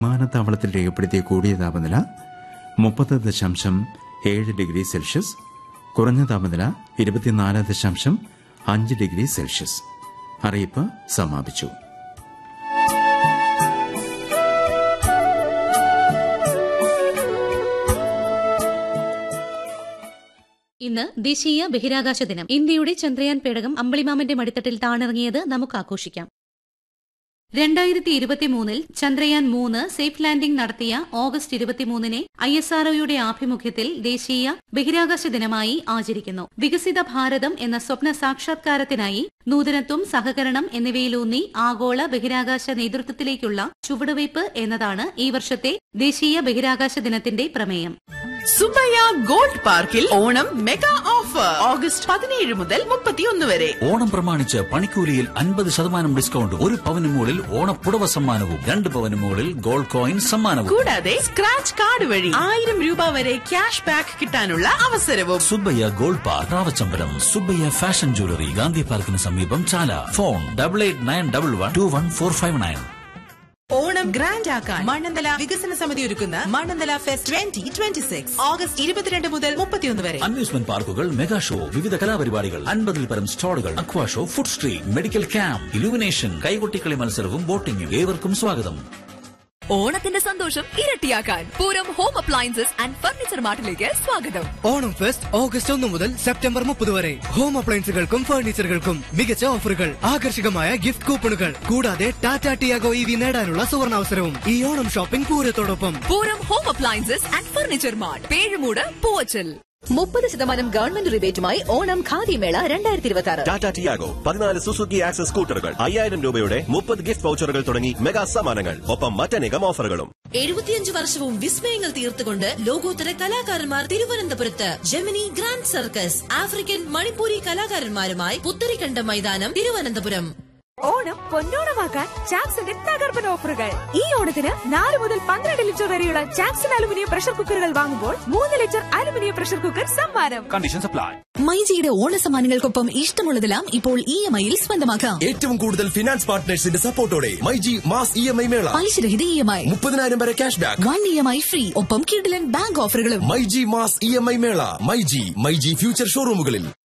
വിമാനത്താവളത്തിൽ രേഖപ്പെടുത്തിയ കൂടിയ താപനില 30.7 ഡിഗ്രി സെൽഷ്യസ്, കുറഞ്ഞ താപനില 24.5 ഡിഗ്രി സെൽഷ്യസ്. അറിയിപ്പ് സമാപിച്ചു. ഇന്ന് ദേശീയ ബഹിരാകാശ ദിനം. ഇന്ത്യയുടെ ചന്ദ്രയാൻ പേടകം അമ്പിളിമാമന്റെ മടിത്തട്ടിൽ താണിറങ്ങിയത് നമുക്ക് ആഘോഷിക്കാം. 2023 ചന്ദ്രയാൻ 3 സേഫ് ലാൻഡിംഗ് നടത്തിയ ഓഗസ്റ്റ് 23 ISROയുടെ ആഭിമുഖ്യത്തിൽ ദേശീയ ബഹിരാകാശ ദിനമായി ആചരിക്കുന്നു. വികസിത ഭാരതം എന്ന സ്വപ്ന സാക്ഷാത്കാരത്തിനായി നൂതനത്വം, സഹകരണം എന്നിവയിലൂന്നി ആഗോള ബഹിരാകാശ നേതൃത്വത്തിലേക്കുള്ള ചുവടുവയ്പ് എന്നതാണ് ഈ വർഷത്തെ ദേശീയ ബഹിരാകാശ ദിനത്തിന്റെ പ്രമേയം. സുബയ്യ ഗോൾഡ് പാർക്കിൽ ഓണം മെഗാ ഓഫർ ഓഗസ്റ്റ് 17 മുതൽ 31 വരെ. ഓണം പ്രമാണിച്ച് പണിക്കൂലിയിൽ 50% ഡിസ്കൗണ്ട്, 1 പവന് മുകളിൽ ഓണപ്പുടവ സമ്മാനവും, 2 പവന് മുകളിൽ ഗോൾഡ് കോയിൻ സമ്മാനവും, കൂടാതെ സ്ക്രാച്ച് കാർഡ് വഴി 1000 രൂപ വരെ ക്യാഷ് ബാക്ക് കിട്ടാനുള്ള അവസരവും. Subbaiah gold park, റാവച്ചമ്പലം. Subbaiah fashion jewellery, Gandhi പാർക്കിന് സമീപം, ചാല. ഫോൺ 8891121459. ഓണം ഗ്രാൻഡ് ആക്കാൻ മണ്ണന്തല വികസന സമിതി ഒരുക്കുന്ന മണ്ണന്തല ഫെസ്റ്റ് 2026 ഓഗസ്റ്റ് 22 മുതൽ 31 വരെ. അമ്യൂസ്മെന്റ് പാർക്കുകൾ, മെഗാ ഷോ, വിവിധ കലാപരിപാടികൾ, 50-ൽ പരം സ്റ്റാളുകൾ, അക്വാ show, food street, medical camp, illumination, കൈകൊട്ടിക്കളി മത്സരവും ബോട്ടിംഗും. ഏവർക്കും സ്വാഗതം. ഓണത്തിന്റെ സന്തോഷം ഇരട്ടിയാക്കാൻ Pooram home appliances and furniture മാർട്ടിലേക്ക് സ്വാഗതം. ഓണം ഫെസ്റ്റ് ഓഗസ്റ്റ് 1 മുതൽ സെപ്റ്റംബർ 30 വരെ. ഹോം അപ്ലയൻസുകൾക്കും ഫർണിച്ചറുകൾക്കും മികച്ച ഓഫറുകൾ, ആകർഷകമായ ഗിഫ്റ്റ് കൂപ്പണുകൾ, കൂടാതെ ടാറ്റ ടിയാഗോ EV നേടാനുള്ള സുവർണാവസരവും ഈ Onam shopping പൂരത്തോടൊപ്പം. Pooram home appliances and furniture mart, Pezhumoodu, Poovachal. 30% government റിബേറ്റുമായി Onam khadi മേള 2026. ടാറ്റ ടിയാഗോ, 14 സുസുക്കി ആക്സസ് സ്കൂട്ടറുകൾ, 5000 രൂപയുടെ 30 ഗിഫ്റ്റ് വൗച്ചറുകൾ തുടങ്ങി മെഗാ സമ്മാനങ്ങൾ, ഒപ്പം മറ്റനേകം ഓഫറുകളും. 75 വർഷവും വിസ്മയങ്ങൾ തീർത്തുകൊണ്ട് ലോകോത്തര കലാകാരന്മാർ തിരുവനന്തപുരത്ത് Gemini grand circus African Manipuri കലാകാരന്മാരുമായി Putharikandam മൈതാനം, തിരുവനന്തപുരം. ഓണം പൊന്നോണമാക്കാൻ ചാക്സന്റെ തകർപ്പൻ ഓഫറുകൾ. ഈ ഓണത്തിന് 4 മുതൽ 12 ലിറ്റർ വരെയുള്ള ചാക്സൺ അലുമിനിയം പ്രഷർ കുക്കറുകൾ വാങ്ങുമ്പോൾ 3 ലിറ്റർ അലുമിനിയം പ്രഷർ കുക്കർ സമ്മാനം. Conditions apply. മൈജിയുടെ ഓണ സമ്മാനങ്ങൾക്കൊപ്പം ഇഷ്ടമുള്ളതെല്ലാം ഇപ്പോൾ EMI-യിൽ സ്വന്തമാക്കാം. ഏറ്റവും കൂടുതൽ ഫിനാൻസ് പാർട്ട്നേഴ്സിന്റെ സപ്പോർട്ടോടെ മൈജി മാസ് EMI മേള. പലിശരഹിത EMI, 30,000 വരെ ക്യാഷ് ബാക്ക്, 1 EMI ഫ്രീ, ഒപ്പം കിഡിലൻ ബാങ്ക് ഓഫറുകളും. മൈജി മാസ് EMI മേള. മൈജി ഫ്യൂച്ചർ ഷോറൂമുകളിൽ.